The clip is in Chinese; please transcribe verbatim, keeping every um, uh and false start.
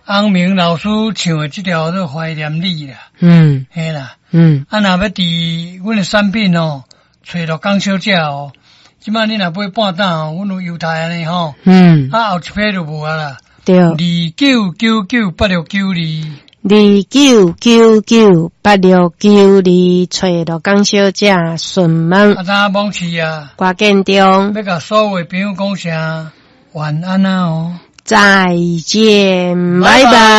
翁明老师唱的这条都怀念你啦。 嗯， 嘿啦， 嗯， 啊，若要伫阮的产品哦，找到港小姐哦，即摆你若买半担哦，阮有犹太安尼吼， 嗯， 啊，后一批就无啊啦。 对， 二九九九八六九二， 二九九九八六九二，找到江小姐顺问。 啊，咱往去啊， 挂建中， 要甲所有朋友讲声晚安啊哦， 再见，拜拜。